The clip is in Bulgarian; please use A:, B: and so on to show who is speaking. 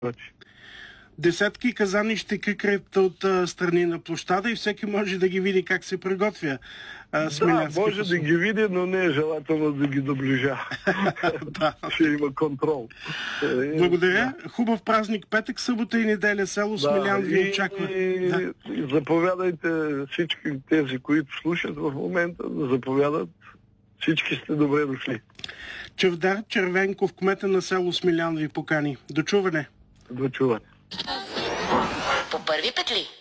A: Десетки казани ще крикрят от страни на площада и всеки може да ги види как се приготвя смилянски
B: може
A: фасул.
B: да ги види, но не е желателно да ги доближа. Ще има контрол.
A: Благодаря. Хубав празник петък, събота и неделя. Село Смилян ви очаква.
B: И заповядайте всички тези, които слушат в момента, да заповядат. Всички сте добре дошли.
A: Чавдар Червенков, кмета на село Смилян, ви покани. До чуване.
B: До чуване.
C: По първи петли.